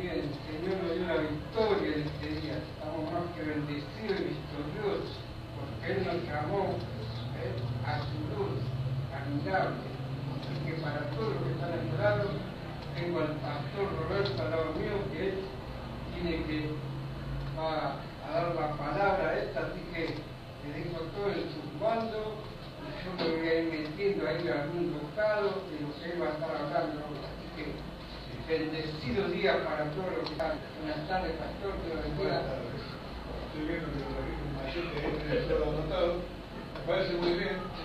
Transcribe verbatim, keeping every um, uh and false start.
también el Señor nos dio la victoria en este día. Estamos más que bendecidos y victoriosos, porque Él nos llamó ¿eh? a su luz, admirable. Así que para todos los que están a mi lado, tengo al pastor Roberto al lado mío, que él tiene que va a dar la palabra esta, así que le dejo todo en sus manos. Yo me voy a ir metiendo ahí algún bocado de lo que él va a estar hablando. Así que bendecido día para todos los que están. Buenas tardes, pastor, que lo bendiga. Estoy viendo que lo trajiste un machete, todo anotado. Me parece muy bien.